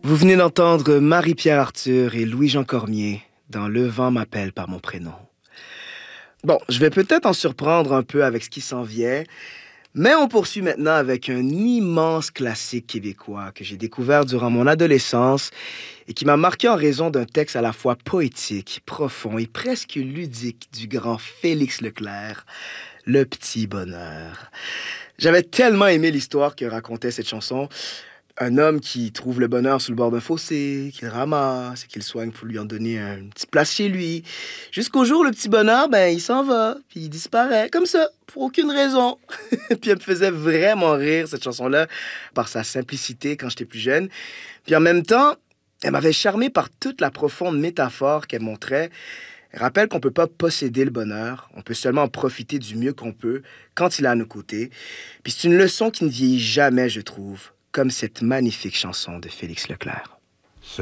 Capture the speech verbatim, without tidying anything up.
Vous venez d'entendre Marie-Pierre Arthur et Louis-Jean Cormier dans Le vent m'appelle par mon prénom. Bon, je vais peut-être en surprendre un peu avec ce qui s'en vient, mais on poursuit maintenant avec un immense classique québécois que j'ai découvert durant mon adolescence et qui m'a marqué en raison d'un texte à la fois poétique, profond et presque ludique du grand Félix Leclerc, Le petit bonheur. J'avais tellement aimé l'histoire que racontait cette chanson. Un homme qui trouve le bonheur sous le bord d'un fossé, qu'il ramasse et qu'il soigne pour lui en donner un- une petite place chez lui. Jusqu'au jour, le petit bonheur, ben, il s'en va, puis il disparaît, comme ça, pour aucune raison. Puis elle me faisait vraiment rire, cette chanson-là, par sa simplicité quand j'étais plus jeune. Puis en même temps, elle m'avait charmé par toute la profonde métaphore qu'elle montrait. Elle rappelle qu'on ne peut pas posséder le bonheur, on peut seulement en profiter du mieux qu'on peut quand il est à nos côtés. Puis c'est une leçon qui ne vieillit jamais, je trouve, comme cette magnifique chanson de Félix Leclerc.